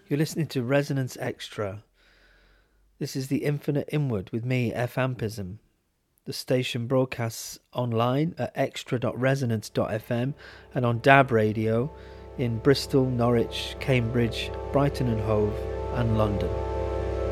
You're listening to Resonance Extra. This is the Infinite Inward with me, F. Ampism. The station broadcasts online at extra.resonance.fm and on DAB Radio in Bristol, Norwich, Cambridge, Brighton and Hove and London.